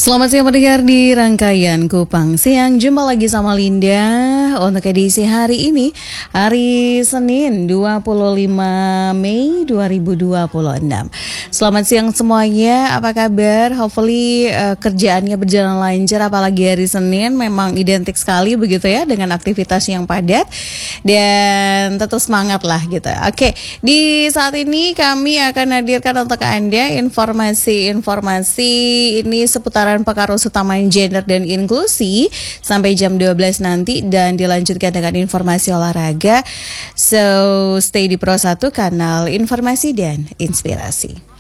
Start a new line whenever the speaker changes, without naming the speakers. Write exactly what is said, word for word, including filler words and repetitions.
Selamat siang pendengar di rangkaian Kupang Siang. Jumpa lagi sama Linda untuk edisi hari ini, hari Senin dua puluh lima Mei dua ribu dua puluh enam. Selamat siang semuanya, apa kabar? Hopefully uh, kerjaannya berjalan lancar, apalagi hari Senin memang identik sekali begitu ya dengan aktivitas yang padat dan tetap semangat lah gitu. Oke, di saat ini kami akan hadirkan untuk Anda informasi-informasi ini seputar Pekan Utama Gender dan Inklusi sampai jam dua belas nanti dan dilanjutkan dengan informasi olahraga. So stay di Pro satu, kanal informasi dan inspirasi.